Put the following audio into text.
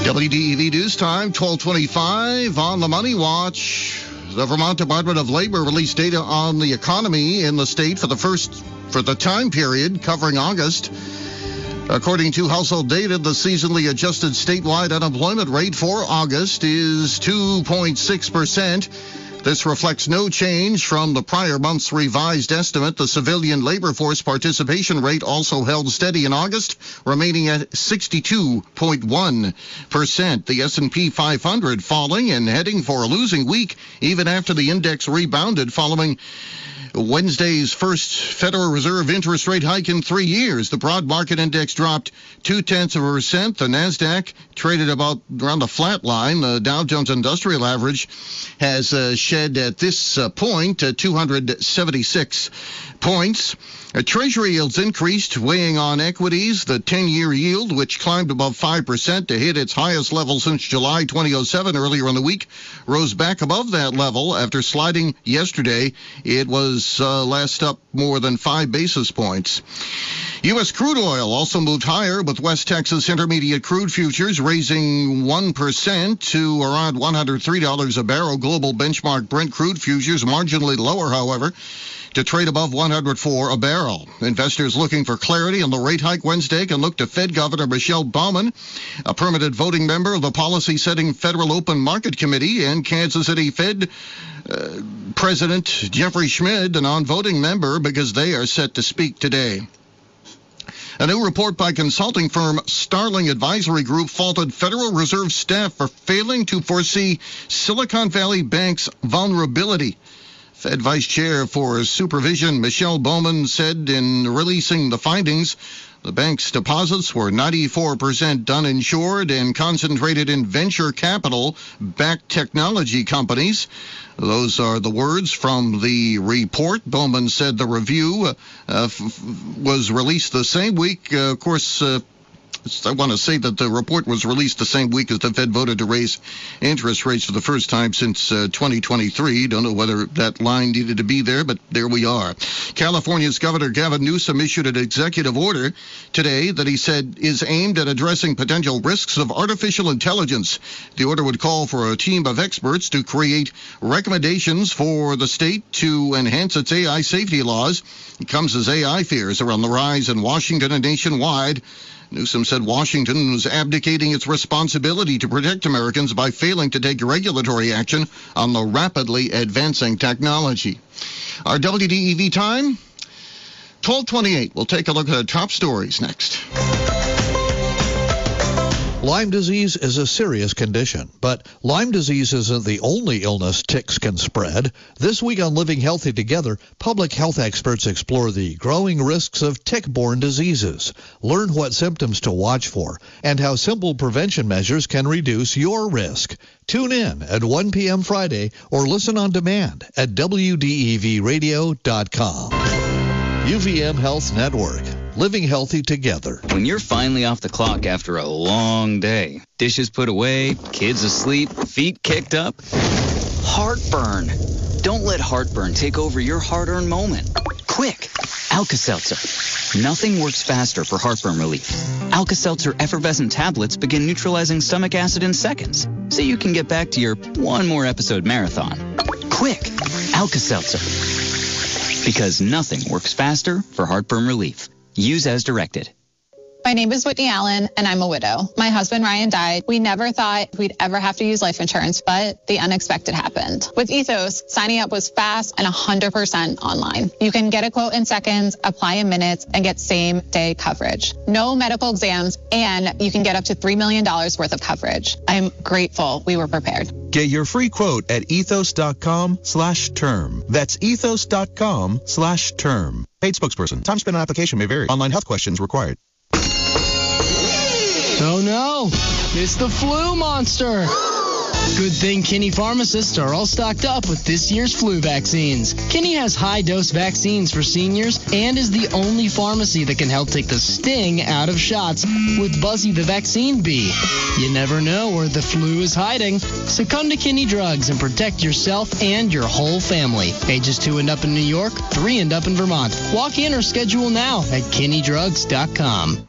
WDEV News Time, 12:25 on the Money Watch. The Vermont Department of Labor released data on the economy in the state for the time period covering August. According to household data, the seasonally adjusted statewide unemployment rate for August is 2.6%. This reflects no change from the prior month's revised estimate. The civilian labor force participation rate also held steady in August, remaining at 62.1%. The S&P 500 falling and heading for a losing week, even after the index rebounded following Wednesday's first Federal Reserve interest rate hike in 3 years. The broad market index dropped 0.2%. The NASDAQ traded about around the flat line. The Dow Jones Industrial Average has shed at this point 276 points. Treasury yields increased, weighing on equities. The 10-year yield, which climbed above 5% to hit its highest level since July 2007 earlier in the week, rose back above that level after sliding yesterday. It was last up more than 5 basis points. U.S. crude oil also moved higher, with West Texas Intermediate crude futures raising 1% to around $103 a barrel. Global benchmark Brent crude futures marginally lower, however, to trade above $104 a barrel. Investors looking for clarity on the rate hike Wednesday can look to Fed Governor Michelle Bowman, a permanent voting member of the policy-setting Federal Open Market Committee, and Kansas City Fed President Jeffrey Schmid, a non-voting member, because they are set to speak today. A new report by consulting firm Starling Advisory Group faulted Federal Reserve staff for failing to foresee Silicon Valley Bank's vulnerability. Fed Vice Chair for Supervision Michelle Bowman said in releasing the findings, the bank's deposits were 94% uninsured and concentrated in venture capital-backed technology companies. Those are the words from the report. Bowman said the review was released the same week. Of course, I want to say that the report was released the same week as the Fed voted to raise interest rates for the first time since 2023. Don't know whether that line needed to be there, but there we are. California's Governor Gavin Newsom issued an executive order today that he said is aimed at addressing potential risks of artificial intelligence. The order would call for a team of experts to create recommendations for the state to enhance its AI safety laws. It comes as AI fears are on the rise in Washington and nationwide. Newsom said Washington was abdicating its responsibility to protect Americans by failing to take regulatory action on the rapidly advancing technology. Our WDEV time, 12:28. We'll take a look at the top stories next. Lyme disease is a serious condition, but Lyme disease isn't the only illness ticks can spread. This week on Living Healthy Together, public health experts explore the growing risks of tick-borne diseases. Learn what symptoms to watch for and how simple prevention measures can reduce your risk. Tune in at 1 p.m. Friday or listen on demand at WDEVradio.com. UVM Health Network. Living healthy together. When you're finally off the clock after a long day, dishes put away, kids asleep, feet kicked up, heartburn. Don't let heartburn take over your hard-earned moment. Quick, Alka-Seltzer. Nothing works faster for heartburn relief. Alka-Seltzer effervescent tablets begin neutralizing stomach acid in seconds, so you can get back to your one more episode marathon. Quick, Alka-Seltzer. Because nothing works faster for heartburn relief. Use as directed. My name is Whitney Allen, and I'm a widow. My husband, Ryan, died. We never thought we'd ever have to use life insurance, but the unexpected happened. With Ethos, signing up was fast and 100% online. You can get a quote in seconds, apply in minutes, and get same-day coverage. No medical exams, and you can get up to $3 million worth of coverage. I'm grateful we were prepared. Get your free quote at ethos.com/term. That's ethos.com/term. Paid spokesperson. Time spent on application may vary. Online health questions required. Oh no, it's the flu monster. Good thing Kinney pharmacists are all stocked up with this year's flu vaccines. Kinney has high-dose vaccines for seniors and is the only pharmacy that can help take the sting out of shots with Buzzy the Vaccine Bee. You never know where the flu is hiding, so come to Kinney Drugs and protect yourself and your whole family. Ages 2 and up in New York, 3 and up in Vermont. Walk in or schedule now at KinneyDrugs.com.